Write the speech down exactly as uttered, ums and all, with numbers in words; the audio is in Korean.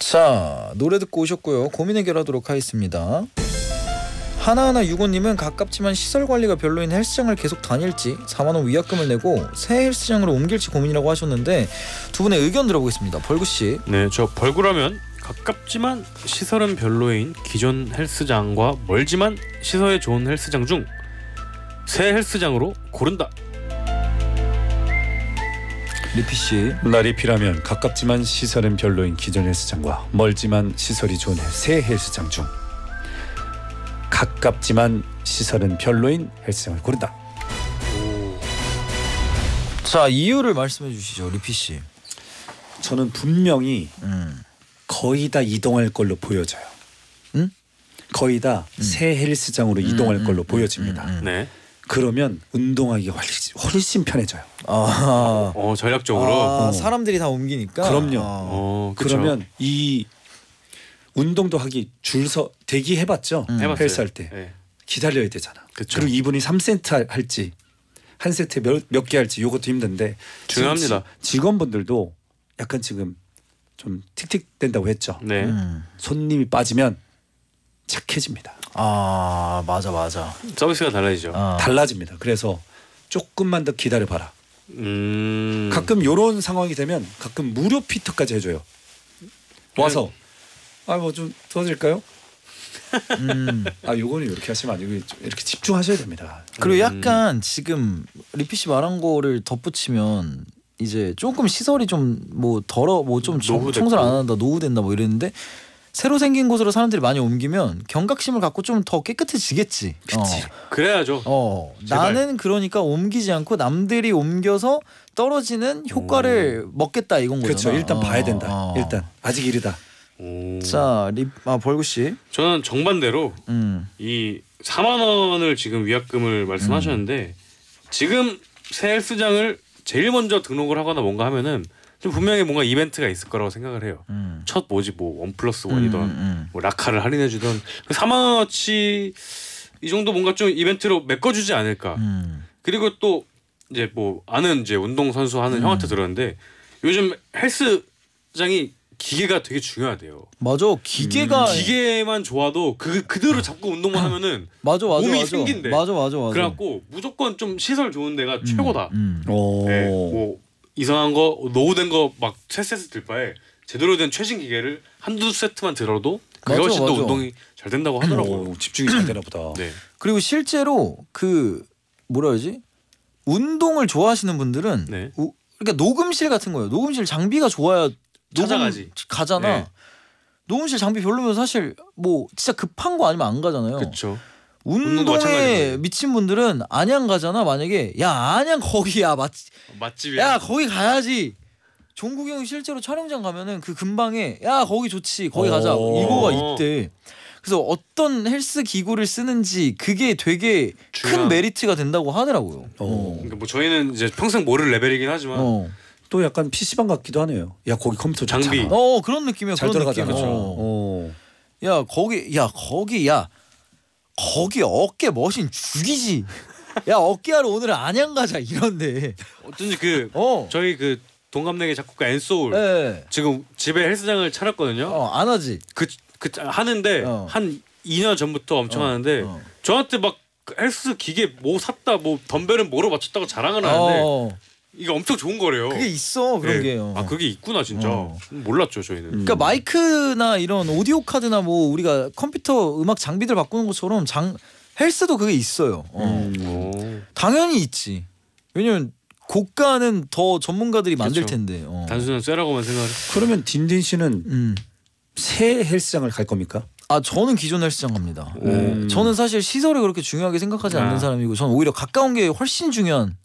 자, 노래 듣고 오셨고요. 고민 해결하도록 하겠습니다. 하나하나 유고님은 가깝지만 시설 관리가 별로인 헬스장을 계속 다닐지 사만 원 위약금을 내고 새 헬스장으로 옮길지 고민이라고 하셨는데 두 분의 의견 들어보겠습니다. 벌구씨. 네, 저 벌구라면 가깝지만 시설은 별로인 기존 헬스장과 멀지만 시설이 좋은 헬스장 중 새 헬스장으로 고른다. 리피씨. 나 리피라면 가깝지만 시설은 별로인 기존 헬스장과 멀지만 시설이 좋은 새 헬스장 중 가깝지만 시설은 별로인 헬스장을 고른다. 자, 이유를 말씀해 주시죠, 리피씨. 저는 분명히 음. 거의 다 이동할 걸로 보여져요. 응? 거의 다 새 음. 헬스장으로 이동할 음, 걸로 음, 보여집니다. 음, 음. 네. 그러면 운동하기가 훨씬, 훨씬 편해져요. 아, 어, 전략적으로. 아 어. 사람들이 다 옮기니까. 그럼요. 아. 어, 그쵸. 그러면 이 운동도 하기 줄서 대기해봤죠. 음. 해봤어요. 헬스할 때 네. 기다려야 되잖아. 그쵸. 그리고 이분이 삼 세트 할- 할지 한 세트 몇 몇 개 할지 이것도 힘든데 중요합니다. 지금 지- 직원분들도 약간 지금 좀 틱틱댄다고 했죠. 네. 음. 손님이 빠지면 착해집니다. 아, 맞아 맞아. 서비스가 달라지죠. 아. 달라집니다. 그래서 조금만 더 기다려봐라. 음. 가끔 이런 상황이 되면 가끔 무료 피트까지 해줘요. 와서 아 뭐 좀 도와드릴까요? 음. 아 요거는 이렇게 하시면 안 되고 이렇게 집중하셔야 됩니다. 그리고 음. 약간 지금 리피 씨 말한 거를 덧붙이면 이제 조금 시설이 좀 뭐 더러 뭐 좀 노후됐고. 청소를 안 한다 노후된다 뭐 이랬는데 새로 생긴 곳으로 사람들이 많이 옮기면 경각심을 갖고 좀 더 깨끗해지겠지. 그치. 그래야죠. 어, 어. 제발. 나는 그러니까 옮기지 않고 남들이 옮겨서 떨어지는 효과를 먹겠다 이건 거잖아. 그렇죠. 일단 어, 봐야 된다. 어. 일단 아직 이르다. 오. 자, 리, 아 벌구 씨. 저는 정반대로 음. 이 사만 원을 지금 위약금을 말씀하셨는데 지금 새 헬스장을 제일 먼저 등록을 하거나 뭔가 하면은 좀 분명히 뭔가 이벤트가 있을 거라고 생각을 해요. 음. 첫 뭐지 뭐 원 플러스 원이던 음, 음. 뭐 라카를 할인해주던 사만 원어치 이 정도 뭔가 좀 이벤트로 메꿔주지 않을까. 음. 그리고 또 이제 뭐 아는 이제 운동 선수 하는 음. 형한테 들었는데 요즘 헬스장이 기계가 되게 중요하대요. 맞아. 기계가 기계만 좋아도 그 그대로 잡고 운동만 하면은 맞아 맞아 몸이 맞아. 생긴대. 맞아 맞아 맞아. 그래갖고 무조건 좀 시설 좋은 데가 최고다. 음. 오. 네, 뭐 이상한 거 노후된 거 막 세 세트 들 바에 제대로 된 최신 기계를 한두 세트만 들어도 그게 맞아, 훨씬 더 맞아. 운동이 잘 된다고 하더라고요. 오, 집중이 잘 되나 보다. 네. 그리고 실제로 그 뭐라 그러지? 운동을 좋아하시는 분들은 네. 우, 그러니까 녹음실 같은 거예요. 녹음실 장비가 좋아야 녹음 찾아가지. 가잖아. 네. 녹음실 장비 별로면 사실 뭐 진짜 급한 거 아니면 안 가잖아요. 그렇죠. 운동도 운동에 마찬가지고요. 미친 분들은 안양 가잖아. 만약에 야 안양 거기야 맞. 맛집이야. 야 거기 가야지. 종국이 형이 실제로 촬영장 가면은 그 근방에 야 거기 좋지 거기 가자 오. 이거가 있대. 그래서 어떤 헬스 기구를 쓰는지 그게 되게 큰 중요한- 메리트가 된다고 하더라고요. 어. 그러니까 뭐 저희는 이제 평생 모를 레벨이긴 하지만 어. 또 약간 피시방 같기도 하네요. 야 거기 컴퓨터 장비. 좋잖아. 어 그런 느낌이야. 잘 그런 들어가잖아. 느낌. 어. 어. 야 거기 야 거기 야 거기 어깨 머신 죽이지. 야 어깨하러 오늘은 안양 가자 이런데. 어쩐지 그 어. 저희 그 동갑내기 작곡가 엔소울 예. 지금 집에 헬스장을 차렸거든요. 어 안 하지. 그, 그 하는데 어. 한 이 년 전부터 엄청 어, 하는데 어. 저한테 막 헬스 기계 뭐 샀다 뭐 덤벨은 뭐로 맞췄다고 자랑을 하는데 어. 이게 엄청 좋은 거래요. 그게 있어 그런 네. 게요. 아 그게 있구나 진짜. 어. 몰랐죠 저희는. 음. 그러니까 마이크나 이런 오디오 카드나 뭐 우리가 컴퓨터 음악 장비들 바꾸는 것처럼 장 헬스도 그게 있어요. 어. 음. 오. 당연히 있지. 왜냐면 고가는 더 전문가들이 만들 그쵸. 텐데. 어. 단순한 쇠라고만 생각을. 그러면 딘딘 씨는 음. 새 헬스장을 갈 겁니까? 아 저는 기존 헬스장 갑니다. 음. 저는 사실 시설이 그렇게 중요하게 생각하지 않는 아. 사람이고 저는 오히려 가까운 게 훨씬 중요한